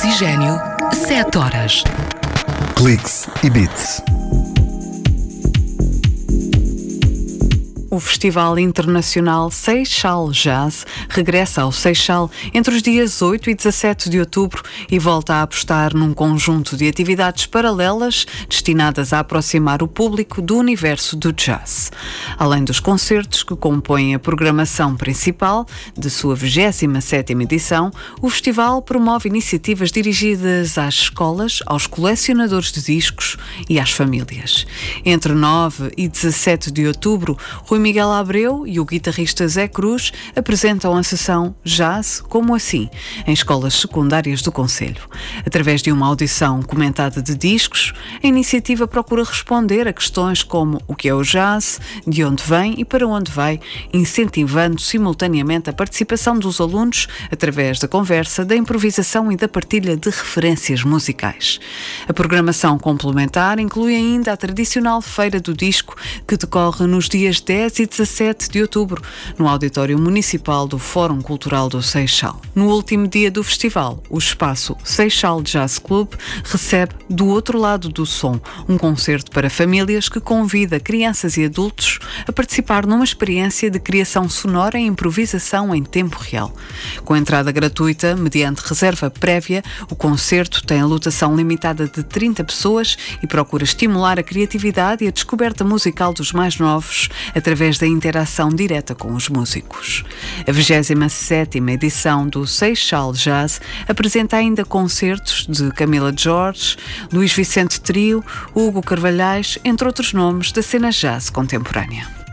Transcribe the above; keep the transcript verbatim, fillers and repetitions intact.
Oxigênio, sete horas. Cliques e Beats. O Festival Internacional Seixal Jazz regressa ao Seixal entre os dias oito e dezassete de outubro e volta a apostar num conjunto de atividades paralelas destinadas a aproximar o público do universo do jazz. Além dos concertos que compõem a programação principal de sua vigésima sétima edição, o festival promove iniciativas dirigidas às escolas, aos colecionadores de discos e às famílias. Entre nove e dezassete de outubro, Rui Miguel Abreu e o guitarrista Zé Cruz apresentam a sessão Jazz Como Assim, em escolas secundárias do concelho. Através de uma audição comentada de discos, a iniciativa procura responder a questões como o que é o jazz, de onde vem e para onde vai, incentivando simultaneamente a participação dos alunos através da conversa, da improvisação e da partilha de referências musicais. A programação complementar inclui ainda a tradicional Feira do Disco, que decorre nos dias dez e dezassete de outubro, no Auditório Municipal do Fórum Cultural do Seixal. No último dia do festival, o espaço Seixal Jazz Club recebe Do Outro Lado do Som, um concerto para famílias que convida crianças e adultos a participar numa experiência de criação sonora e improvisação em tempo real. Com entrada gratuita, mediante reserva prévia, o concerto tem a lotação limitada de trinta pessoas e procura estimular a criatividade e a descoberta musical dos mais novos através da interação direta com os músicos. A vigésima sétima edição do Seixal Jazz apresenta ainda concertos de Camila Jorge, Luís Vicente Trio, Hugo Carvalhais, entre outros nomes da cena jazz contemporânea.